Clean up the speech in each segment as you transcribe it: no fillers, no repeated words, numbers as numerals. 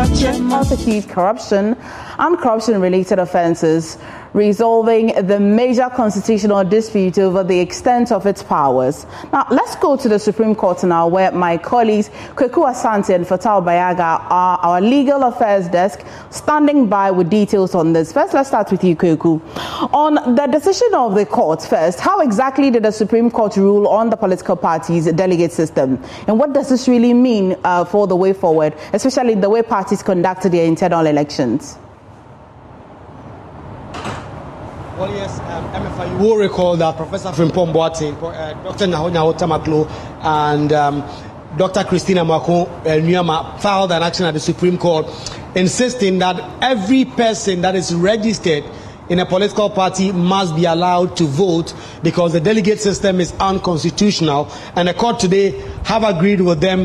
prosecute corruption and corruption-related offences, resolving the major constitutional dispute over the extent of its powers. Now, let's go to the Supreme Court now, where my colleagues Kweku Asante and Fatal Bayaga are our legal affairs desk, standing by with details on this. First, let's start with you, Kweku. On the decision of the court first, how exactly did the Supreme Court rule on the political parties' delegate system? And what does this really mean for the way forward, especially the way parties conducted their internal elections? Well, yes, MFI, you will recall that Professor Frimpong Boateng, Dr. Nyaho Tamaklo, and Dr. Christina Mako Nyama filed an action at the Supreme Court insisting that every person that is registered in a political party must be allowed to vote because the delegate system is unconstitutional. And the court today have agreed with them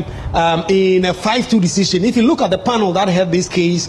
in a 5-2 decision. If you look at the panel that had this case,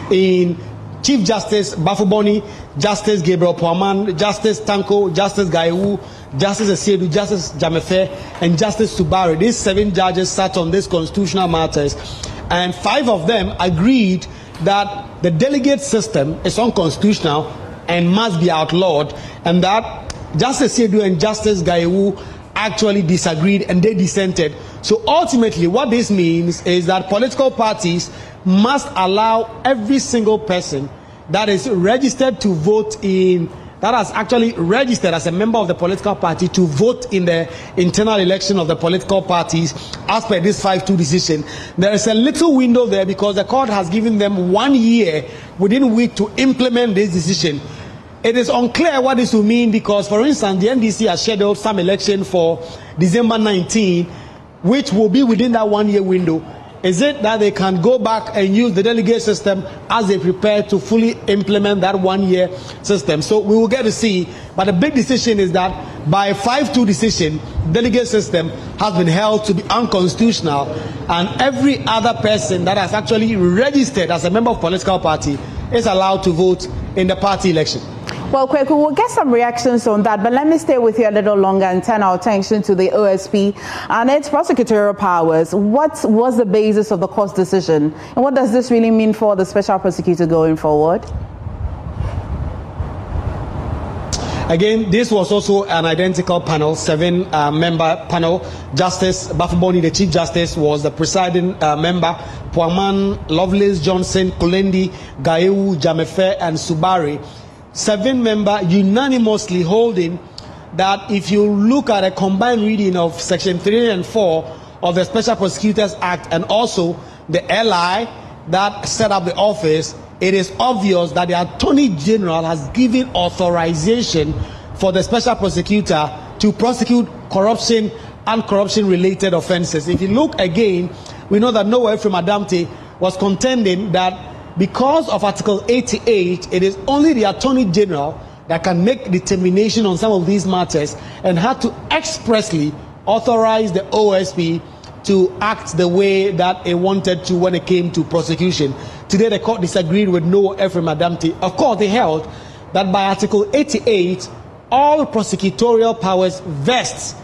in Chief Justice Bafuboni, Justice Gabriel Poaman, Justice Tanko, Justice Gaiwu, Justice Asiedu, Justice Jamefe, and Justice Subari. These 7 judges sat on these constitutional matters, and 5 of them agreed that the delegate system is unconstitutional and must be outlawed, and that Justice Asiedu and Justice Gaiwu actually disagreed and they dissented. So ultimately what this means is that political parties must allow every single person that is registered to vote in, that has actually registered as a member of the political party, to vote in the internal election of the political parties as per this 5-2 decision. There is a little window there because the court has given them 1 year within which to implement this decision. It is unclear what this will mean because, for instance, the NDC has scheduled some election for December 19, which will be within that 1 year window. Is it that they can go back and use the delegate system as they prepare to fully implement that 1 year system? So we will get to see. But the big decision is that by 5-2 decision, delegate system has been held to be unconstitutional, and every other person that has actually registered as a member of political party is allowed to vote in the party election. Well, Kweku, we'll get some reactions on that, but let me stay with you a little longer and turn our attention to the OSP and its prosecutorial powers. What was the basis of the court's decision, and what does this really mean for the special prosecutor going forward? Again, this was also an identical panel, 7-member panel. Justice Bafuboni, the Chief Justice, was the presiding member. Poaman, Lovelace, Johnson, Kulendi, Gaiwu, Jamefe, and Subari. 7-member unanimously holding that if you look at a combined reading of Section 3 and 4 of the Special Prosecutors Act and also the LI that set up the office, it is obvious that the Attorney General has given authorization for the Special Prosecutor to prosecute corruption and corruption-related offenses. If you look again, we know that Noah Ephraim Adamte was contending that because of Article 88, it is only the Attorney General that can make determination on some of these matters, and had to expressly authorize the OSP to act the way that it wanted to when it came to prosecution. Today, the court disagreed with Noah Ephraim Adamte. Of course, they held that by Article 88, all prosecutorial powers vests